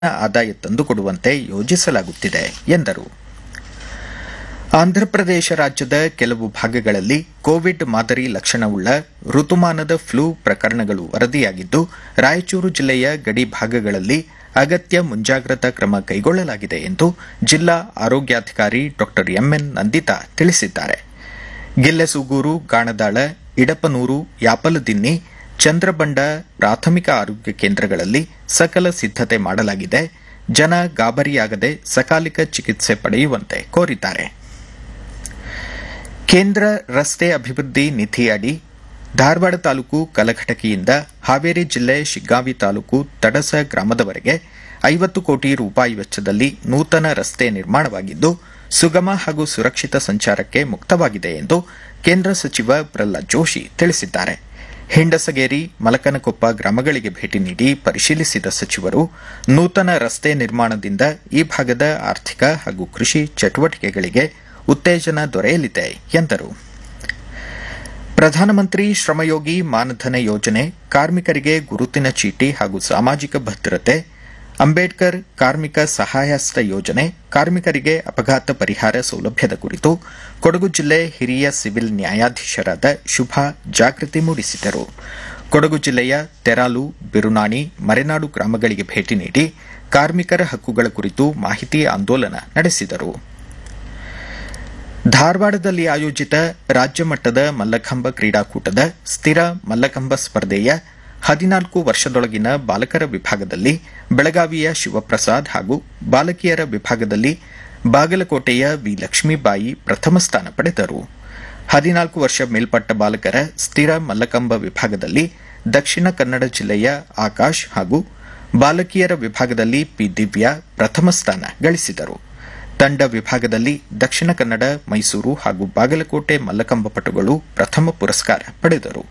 ಆದಾಯ ತಂದುಕೊಡುವಂತೆ ಯೋಜಿಸಲಾಗುತ್ತಿದೆ ಎಂದರು. ಆಂಧ್ರಪ್ರದೇಶ ರಾಜ್ಯದ ಕೆಲವು ಭಾಗಗಳಲ್ಲಿ ಕೋವಿಡ್ ಮಾದರಿ ಲಕ್ಷಣವುಳ್ಳ ಋತುಮಾನದ ಫ್ಲೂ ಪ್ರಕರಣಗಳು ವರದಿಯಾಗಿದ್ದು, ರಾಯಚೂರು ಜಿಲ್ಲೆಯ ಗಡಿ ಭಾಗಗಳಲ್ಲಿ ಅಗತ್ಯ ಮುಂಜಾಗ್ರತಾ ಕ್ರಮ ಕೈಗೊಳ್ಳಲಾಗಿದೆ ಎಂದು ಜಿಲ್ಲಾ ಆರೋಗ್ಯಾಧಿಕಾರಿ ಡಾ ಎಂಎನ್ ನಂದಿತಾ ತಿಳಿಸಿದ್ದಾರೆ. ಗಿಲ್ಲೆಸೂಗೂರು, ಗಾಣದಾಳ, ಇಡಪನೂರು, ಯಾಪಲದಿನ್ನಿ, ಚಂದ್ರಬಂಡ ಪ್ರಾಥಮಿಕ ಆರೋಗ್ಯ ಕೇಂದ್ರಗಳಲ್ಲಿ ಸಕಲ ಸಿದ್ದತೆ ಮಾಡಲಾಗಿದೆ. ಜನ ಗಾಬರಿಯಾಗದೆ ಸಕಾಲಿಕ ಚಿಕಿತ್ಸೆ ಪಡೆಯುವಂತೆ ಕೋರಿದ್ದಾರೆ. ಕೇಂದ್ರ ರಸ್ತೆ ಅಭಿವೃದ್ಧಿ ನಿಧಿ ಅಡಿ ಧಾರವಾಡ ತಾಲೂಕು ಕಲಘಟಕಿಯಿಂದ ಹಾವೇರಿ ಜಿಲ್ಲೆ ಶಿಗ್ಗಾಂವಿ ತಾಲೂಕು ತಡಸ ಗ್ರಾಮದವರೆಗೆ 50 ಕೋಟಿ ರೂಪಾಯಿ ವೆಚ್ಚದಲ್ಲಿ ನೂತನ ರಸ್ತೆ ನಿರ್ಮಾಣವಾಗಿದ್ದು, ಸುಗಮ ಹಾಗೂ ಸುರಕ್ಷಿತ ಸಂಚಾರಕ್ಕೆ ಮುಕ್ತವಾಗಿದೆ ಎಂದು ಕೇಂದ್ರ ಸಚಿವ ಪ್ರಹ್ಲಾದ್ ಜೋಶಿ ತಿಳಿಸಿದ್ದಾರೆ. ಹಿಂಡಸಗೇರಿ, ಮಲಕನಕೊಪ್ಪ ಗ್ರಾಮಗಳಿಗೆ ಭೇಟಿ ನೀಡಿ ಪರಿಶೀಲಿಸಿದ ಸಚಿವರು, ನೂತನ ರಸ್ತೆ ನಿರ್ಮಾಣದಿಂದ ಈ ಭಾಗದ ಆರ್ಥಿಕ ಹಾಗೂ ಕೃಷಿ ಚಟುವಟಿಕೆಗಳಿಗೆ ಉತ್ತೇಜನ ದೊರೆಯಲಿದೆ ಎಂದರು. ಪ್ರಧಾನಮಂತ್ರಿ ಶ್ರಮಯೋಗಿ ಮಾನಧನ ಯೋಜನೆ, ಕಾರ್ಮಿಕರಿಗೆ ಗುರುತಿನ ಚೀಟಿ ಹಾಗೂ ಸಾಮಾಜಿಕ ಭದ್ರತೆ, ಅಂಬೇಡ್ಕರ್ ಕಾರ್ಮಿಕ ಸಹಾಯಹಸ್ತ ಯೋಜನೆ, ಕಾರ್ಮಿಕರಿಗೆ ಅಪಘಾತ ಪರಿಹಾರ ಸೌಲಭ್ಯದ ಕುರಿತು ಕೊಡಗು ಜಿಲ್ಲೆ ಹಿರಿಯ ಸಿವಿಲ್ ನ್ಯಾಯಾಧೀಶರಾದ ಶುಭಾ ಜಾಗೃತಿ ಮೂಡಿಸಿದರು. ಕೊಡಗು ಜಿಲ್ಲೆಯ ತೆರಾಲು, ಬಿರುನಾಣಿ, ಮರೆನಾಡು ಗ್ರಾಮಗಳಿಗೆ ಭೇಟಿ ನೀಡಿ ಕಾರ್ಮಿಕರ ಹಕ್ಕುಗಳ ಕುರಿತು ಮಾಹಿತಿ ಆಂದೋಲನ ನಡೆಸಿದರು. ಧಾರವಾಡದಲ್ಲಿ ಆಯೋಜಿತ ರಾಜ್ಯ ಮಟ್ಟದ ಮಲ್ಲಖಂಬ ಕ್ರೀಡಾಕೂಟದ ಸ್ಥಿರ ಮಲ್ಲಖಂಬ ಸ್ಪರ್ಧೆಯ 14 ವರ್ಷದೊಳಗಿನ ಬಾಲಕರ ವಿಭಾಗದಲ್ಲಿ ಬೆಳಗಾವಿಯ ಶಿವಪ್ರಸಾದ್ ಹಾಗೂ ಬಾಲಕಿಯರ ವಿಭಾಗದಲ್ಲಿ ಬಾಗಲಕೋಟೆಯ ವಿ ಲಕ್ಷ್ಮೀಬಾಯಿ ಪ್ರಥಮ ಸ್ಥಾನ ಪಡೆದರು. 14 ವರ್ಷ ಮೇಲ್ಪಟ್ಟ ಬಾಲಕರ ಸ್ಥಿರ ಮಲ್ಲಖಂಬ ವಿಭಾಗದಲ್ಲಿ ದಕ್ಷಿಣ ಕನ್ನಡ ಜಿಲ್ಲೆಯ ಆಕಾಶ್ ಹಾಗೂ ಬಾಲಕಿಯರ ವಿಭಾಗದಲ್ಲಿ ಪಿ ದಿವ್ಯಾ ಪ್ರಥಮ ಸ್ಥಾನ ಗಳಿಸಿದರು. ತಂಡ ವಿಭಾಗದಲ್ಲಿ ದಕ್ಷಿಣ ಕನ್ನಡ, ಮೈಸೂರು ಹಾಗೂ ಬಾಗಲಕೋಟೆ ಮಲ್ಲಖಂಬ ಪಟುಗಳು ಪ್ರಥಮ ಪುರಸ್ಕಾರ ಪಡೆದರು.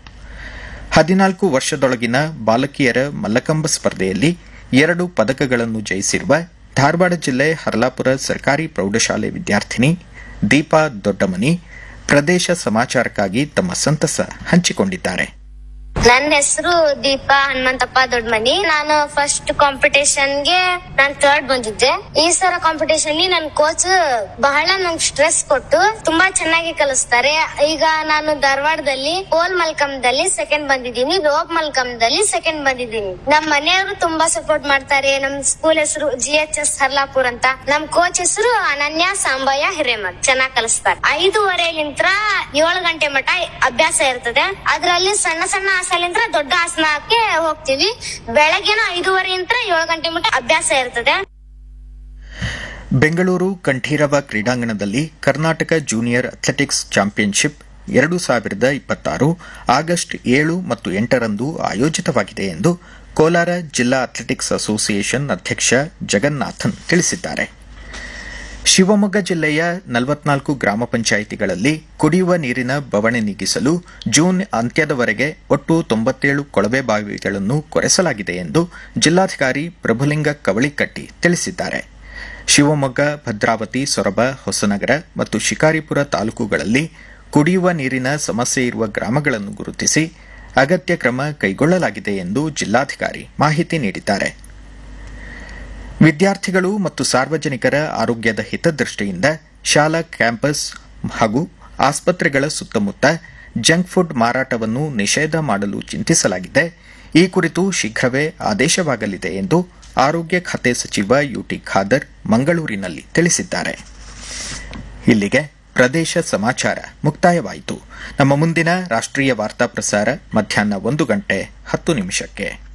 14 ವರ್ಷದೊಳಗಿನ ಬಾಲಕಿಯರ ಮಲ್ಲಖಂಬ ಸ್ಪರ್ಧೆಯಲ್ಲಿ 2 ಪದಕಗಳನ್ನು ಜಯಿಸಿರುವ ಧಾರವಾಡ ಜಿಲ್ಲೆ ಹರ್ಲಾಪುರ ಸರ್ಕಾರಿ ಪ್ರೌಢಶಾಲೆ ವಿದ್ಯಾರ್ಥಿನಿ ದೀಪಾ ದೊಡ್ಡಮನಿ ಪ್ರದೇಶ ಸಮಾಚಾರಕ್ಕಾಗಿ ತಮ್ಮ ಸಂತಸ ಹಂಚಿಕೊಂಡಿದ್ದಾರೆ. ನನ್ನ ಹೆಸರು ದೀಪಾ ಹನುಮಂತಪ್ಪ ದೊಡ್ಡಮನಿ. ನಾನು ಫಸ್ಟ್ ಕಾಂಪಿಟೇಷನ್ಗೆ ನಾನು 3rd ಬಂದಿದ್ದೆ. ಈ ಸಲ ಕಾಂಪಿಟೇಷನ್ ನನ್ನ ಕೋಚ್ ಬಹಳ ನಂಗೆ ಸ್ಟ್ರೆಸ್ ಕೊಟ್ಟು ತುಂಬಾ ಚೆನ್ನಾಗಿ ಕಲಿಸ್ತಾರೆ. ಈಗ ನಾನು ಧಾರವಾಡದಲ್ಲಿ ಪೋಲ್ ಮಲ್ಕಂದಲ್ಲಿ 2nd ಬಂದಿದ್ದೀನಿ, ರೋಪ್ ಮಲ್ಕಂದಲ್ಲಿ 2nd ಬಂದಿದ್ದೀನಿ. ನಮ್ಮ ಮನೆಯವರು ತುಂಬಾ ಸಪೋರ್ಟ್ ಮಾಡ್ತಾರೆ. ನಮ್ ಸ್ಕೂಲ್ ಹೆಸರು GHS ಹರ್ಲಾಪುರ್ ಅಂತ. ನಮ್ ಕೋಚ್ ಹೆಸರು ಅನನ್ಯ ಸಾಂಬಯ್ಯ ಹಿರೇಮಠ್. ಚೆನ್ನಾಗಿ ಕಲಿಸ್ತಾರೆ. 5:30ಲಿಂತ್ರ 7 ಗಂಟೆ ಮಟ ಅಭ್ಯಾಸ ಇರ್ತದೆ. ಅದರಲ್ಲಿ ಸಣ್ಣ ಸಣ್ಣ ಆಸನಲಿಂತ್ರ ದೊಡ್ಡ ಆಸನಕ್ಕೆ ಹೋಗ್ತೀವಿ. ಬೆಳಗ್ಗೆನ 5:30ಲಿಂತ್ರ 7 ಗಂಟೆ ಮಟ ಅಭ್ಯಾಸ ಇರ್ತದೆ. ಬೆಂಗಳೂರು ಕಂಠೀರವ ಕ್ರೀಡಾಂಗಣದಲ್ಲಿ Karnataka junior athletics championship 2026 August 7 ಮತ್ತು 8ರಂದು ಆಯೋಜಿತವಾಗಿದೆ ಎಂದು ಕೋಲಾರ ಜಿಲ್ಲಾ ಅಥ್ಲೆಟಿಕ್ಸ್ ಅಸೋಸಿಯೇಷನ್ ಅಧ್ಯಕ್ಷ ಜಗನ್ನಾಥನ್ ತಿಳಿಸಿದ್ದಾರೆ. ಶಿವಮೊಗ್ಗ ಜಿಲ್ಲೆಯ 44 ಗ್ರಾಮ ಪಂಚಾಯಿತಿಗಳಲ್ಲಿ ಕುಡಿಯುವ ನೀರಿನ ಬವಣೆ ನೀಗಿಸಲು ಜೂನ್ ಅಂತ್ಯದವರೆಗೆ ಒಟ್ಟು 97 ಕೊಳವೆ ಬಾವಿಗಳನ್ನು ಕೊರೆಸಲಾಗಿದೆ ಎಂದು ಜಿಲ್ಲಾಧಿಕಾರಿ ಪ್ರಭುಲಿಂಗ ಕವಳಿಕಟ್ಟಿ ತಿಳಿಸಿದ್ದಾರೆ. ಶಿವಮೊಗ್ಗ, ಭದ್ರಾವತಿ, ಸೊರಬ, ಹೊಸನಗರ ಮತ್ತು ಶಿಕಾರಿಪುರ ತಾಲೂಕುಗಳಲ್ಲಿ ಕುಡಿಯುವ ನೀರಿನ ಸಮಸ್ಯೆ ಇರುವ ಗ್ರಾಮಗಳನ್ನು ಗುರುತಿಸಿ ಅಗತ್ಯ ಕ್ರಮ ಕೈಗೊಳ್ಳಲಾಗಿದೆ ಎಂದು ಜಿಲ್ಲಾಧಿಕಾರಿ ಮಾಹಿತಿ ನೀಡಿದ್ದಾರೆ. ವಿದ್ಯಾರ್ಥಿಗಳು ಮತ್ತು ಸಾರ್ವಜನಿಕರ ಆರೋಗ್ಯದ ಹಿತದೃಷ್ಟಿಯಿಂದ ಶಾಲಾ ಕ್ಯಾಂಪಸ್ ಹಾಗೂ ಆಸ್ಪತ್ರೆಗಳ ಸುತ್ತಮುತ್ತ ಜಂಕ್ ಫುಡ್ ಮಾರಾಟವನ್ನು ನಿಷೇಧ ಮಾಡಲು ಚಿಂತಿಸಲಾಗಿದೆ. ಈ ಕುರಿತು ಶೀಘ್ರವೇ ಆದೇಶವಾಗಲಿದೆ ಎಂದು ಆರೋಗ್ಯ ಖಾತೆ ಸಚಿವ ಯುಟಿ ಖಾದರ್ ಮಂಗಳೂರಿನಲ್ಲಿ ತಿಳಿಸಿದ್ದಾರೆ. ಇಲ್ಲಿಗೆ ಪ್ರದೇಶ ಸಮಾಚಾರ ಮುಕ್ತಾಯವಾಯಿತು. ನಮ್ಮ ಮುಂದಿನ ರಾಷ್ಟ್ರೀಯ ವಾರ್ತಾ ಪ್ರಸಾರ ಮಧ್ಯಾಹ್ನ 1:10 ನಿಮಿಷಕ್ಕೆ.